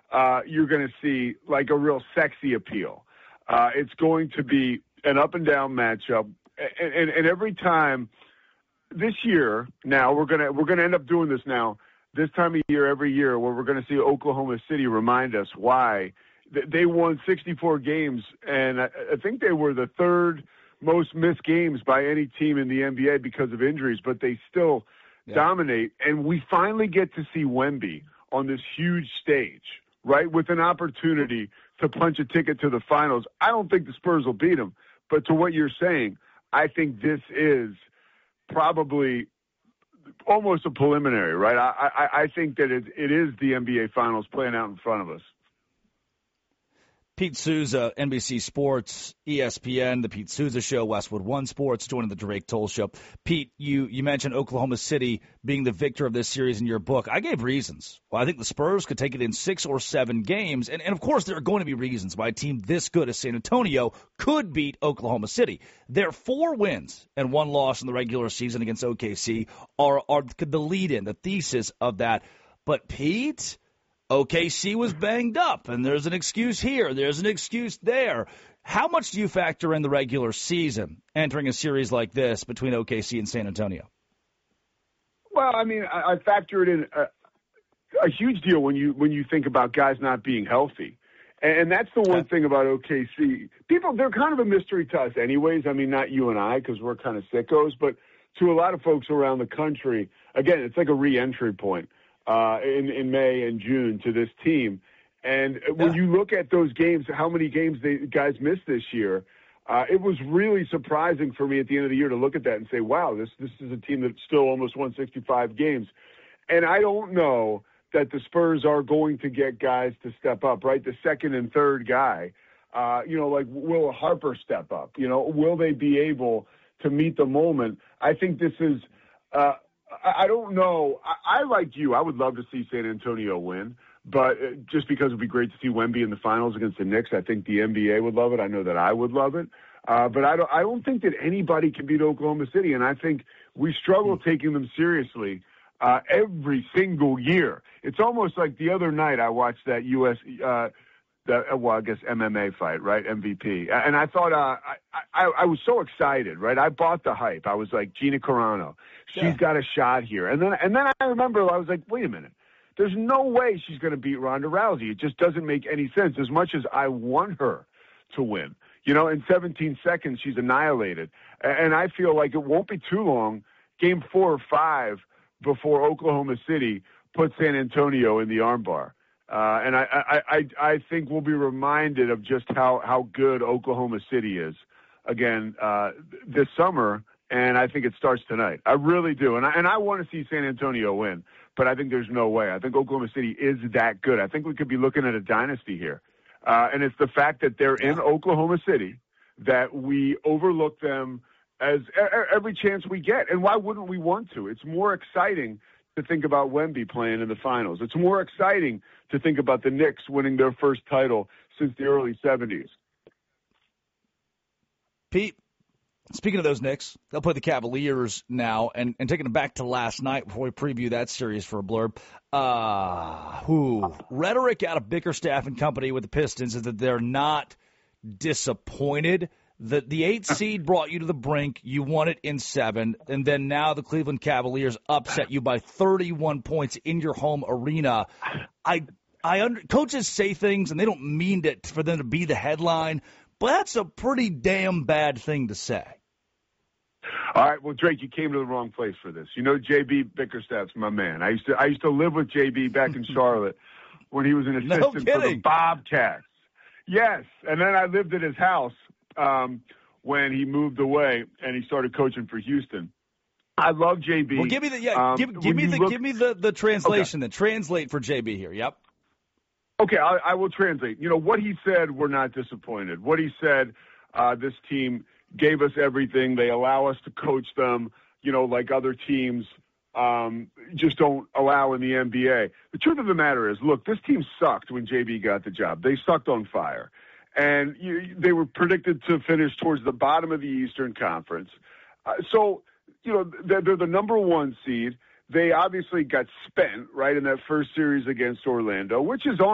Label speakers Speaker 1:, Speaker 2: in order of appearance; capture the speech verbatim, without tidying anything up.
Speaker 1: uh, you're going to see like a real sexy appeal. Uh, it's going to be an up and down matchup, and, and, and every time this year, now we're gonna we're gonna end up doing this now. This time of year, every year, where we're going to see Oklahoma City remind us why they won sixty-four games, and I, I think they were the third most missed games by any team in the N B A because of injuries, but they still yeah. dominate. And we finally get to see Wemby on this huge stage, right, with an opportunity to punch a ticket to the finals. I don't think the Spurs will beat them, but to what you're saying, I think this is probably almost a preliminary, right? I, I, I think that it, it is the N B A Finals playing out in front of us.
Speaker 2: Pete Souza, N B C Sports, E S P N, The Pete Souza Show, Westwood One Sports, joining the Drake Toll Show. Pete, you, you mentioned Oklahoma City being the victor of this series in your book. I gave reasons why I think the Spurs could take it in six or seven games. And, and of course, there are going to be reasons why a team this good as San Antonio could beat Oklahoma City. Their four wins and one loss in the regular season against O K C are, are the lead-in, the thesis of that. But, Pete, O K C was banged up, and there's an excuse here, there's an excuse there. How much do you factor in the regular season entering a series like this between O K C and San Antonio?
Speaker 1: Well, I mean, I, I factor it in a, a huge deal when you when you think about guys not being healthy. And, and that's the one okay. thing about O K C. People, they're kind of a mystery to us anyways. I mean, not you and I, because we're kind of sickos, but to a lot of folks around the country, again, it's like a re-entry point. Uh, in, in May and June to this team. And when yeah. you look at those games, how many games the guys missed this year, uh, it was really surprising for me at the end of the year to look at that and say, wow, this, this is a team that still almost won sixty-five games. And I don't know that the Spurs are going to get guys to step up, right? The second and third guy, uh, you know, like will Harper step up? You know, will they be able to meet the moment? I think this is uh, – I don't know. I, I, like you, I would love to see San Antonio win, but just because it would be great to see Wemby in the finals against the Knicks, I think the N B A would love it. I know that I would love it. Uh, but I don't, I don't think that anybody can beat Oklahoma City, and I think we struggle taking them seriously uh, every single year. It's almost like the other night I watched that U S uh, the, well, I guess M M A fight, right? M V P. And I thought, uh, I, I, I was so excited, right? I bought the hype. I was like, Gina Carano, she's yeah. got a shot here. And then, and then I remember I was like, wait a minute. There's no way she's going to beat Ronda Rousey. It just doesn't make any sense. As much as I want her to win, you know, in seventeen seconds, she's annihilated. And I feel like it won't be too long, game four or five, before Oklahoma City puts San Antonio in the armbar. Uh, and I, I, I, I think we'll be reminded of just how, how good Oklahoma City is again uh, this summer, and I think it starts tonight. I really do, and I, and I want to see San Antonio win, but I think there's no way. I think Oklahoma City is that good. I think we could be looking at a dynasty here, uh, and it's the fact that they're in Oklahoma City that we overlook them as every chance we get, and why wouldn't we want to? It's more exciting to think about Wemby playing in the finals. It's more exciting to think about the Knicks winning their first title since the early seventies.
Speaker 2: Pete, speaking of those Knicks, they'll play the Cavaliers now, and, and taking them back to last night before we preview that series for a blurb. Uh, who rhetoric out of Bickerstaff and company with the Pistons is that they're not disappointed. The the eight seed brought you to the brink. You won it in seven, and then now the Cleveland Cavaliers upset you by thirty-one points in your home arena. I I under, coaches say things, and they don't mean it for them to be the headline, but that's a pretty damn bad thing to say.
Speaker 1: All right, well, Drake, you came to the wrong place for this. You know, J B Bickerstaff's my man. I used to I used to live with J B back in Charlotte when he was an assistant
Speaker 2: no
Speaker 1: for the Bobcats. Yes, and then I lived at his house. Um, when he moved away and he started coaching for Houston. I love J B.
Speaker 2: Well, give me the yeah, um, give, give me the look, give me the, the translation.
Speaker 1: Okay.
Speaker 2: Then translate for J B here. Yep.
Speaker 1: Okay, I, I will translate. You know what he said. We're not disappointed. What he said. Uh, this team gave us everything. They allow us to coach them. You know, like other teams um, just don't allow in the N B A. The truth of the matter is, look, this team sucked when J B got the job. They sucked on fire. And you, they were predicted to finish towards the bottom of the Eastern Conference. Uh, so, you know, they're, they're the number one seed. They obviously got spent, right, in that first series against Orlando, which is on.